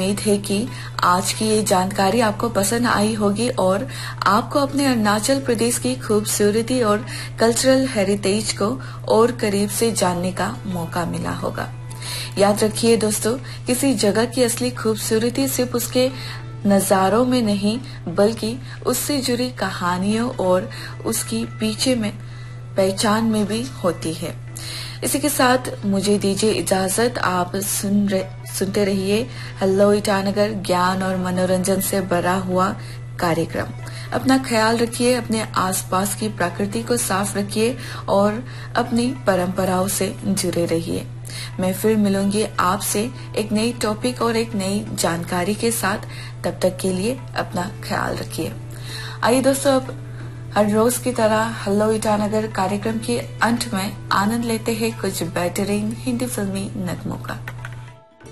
उम्मीद है कि आज की ये जानकारी आपको पसंद आई होगी और आपको अपने अरुणाचल प्रदेश की खूबसूरती और कल्चरल हेरिटेज को और करीब से जानने का मौका मिला होगा। याद रखिए दोस्तों, किसी जगह की असली खूबसूरती सिर्फ उसके नजारों में नहीं बल्कि उससे जुड़ी कहानियों और उसकी पीछे में पहचान में भी होती है। इसी के साथ मुझे दीजिए इजाजत। आप सुनते रहिए हेलो ईटानगर, ज्ञान और मनोरंजन से भरा हुआ कार्यक्रम। अपना ख्याल रखिए, अपने आसपास की प्रकृति को साफ रखिए और अपनी परंपराओं से जुड़े रहिए। मैं फिर मिलूंगी आपसे एक नई टॉपिक और एक नई जानकारी के साथ। तब तक के लिए अपना ख्याल रखिए। आइए दोस्तों, अब हर रोज की तरह हेलो ईटानगर कार्यक्रम के अंत में आनंद लेते हैं कुछ बेहतरीन हिंदी फिल्मी नगमों का।